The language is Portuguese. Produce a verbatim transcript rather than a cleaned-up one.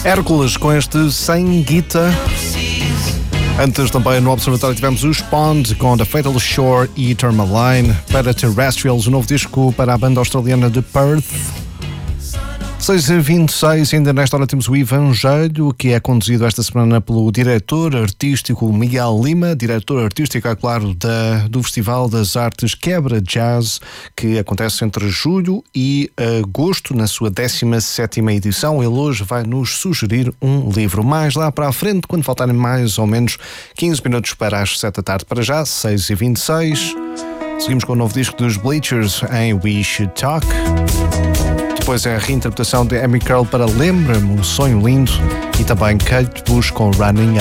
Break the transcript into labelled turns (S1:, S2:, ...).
S1: Hércules com este Sem Guita. Antes também no Observatório tivemos os Pond com The Fatal Shore e Tourmaline. Para Terrestrials, o novo disco para a banda australiana de Perth. seis e vinte e seis, ainda nesta hora temos o Evangelho, que é conduzido esta semana pelo diretor artístico Miguel Lima, diretor artístico, é claro, da, do Festival das Artes Quebra Jazz, que acontece entre julho e agosto, na sua décima sétima edição. Ele hoje vai nos sugerir um livro. Mais lá para a frente, quando faltarem mais ou menos quinze minutos para as sete da tarde. Para já, seis e vinte e seis, seguimos com o novo disco dos Bleachers em We Should Talk. Depois é a reinterpretação de Amy Curl para Lembra-me, um sonho lindo, e também Kate Bush com Running